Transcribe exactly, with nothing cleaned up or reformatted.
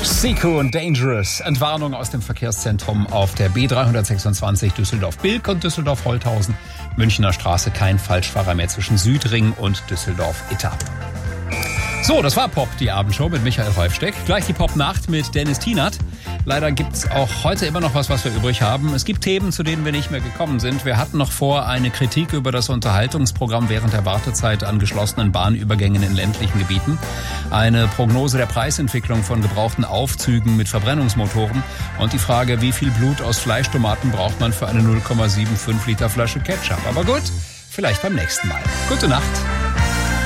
Zico und Dangerous. Entwarnung aus dem Verkehrszentrum auf der B dreihundertsechsundzwanzig Düsseldorf-Bilk und Düsseldorf-Holthausen. Münchner Straße, kein Falschfahrer mehr zwischen Südring und Düsseldorf-Itter. So, das war Pop, die Abendshow mit Michael Häufsteck. Gleich die Pop-Nacht mit Dennis Tienert. Leider gibt's auch heute immer noch was, was wir übrig haben. Es gibt Themen, zu denen wir nicht mehr gekommen sind. Wir hatten noch vor eine Kritik über das Unterhaltungsprogramm während der Wartezeit an geschlossenen Bahnübergängen in ländlichen Gebieten. Eine Prognose der Preisentwicklung von gebrauchten Aufzügen mit Verbrennungsmotoren. Und die Frage, wie viel Blut aus Fleischtomaten braucht man für eine null Komma fünfundsiebzig Liter Flasche Ketchup. Aber gut, vielleicht beim nächsten Mal. Gute Nacht.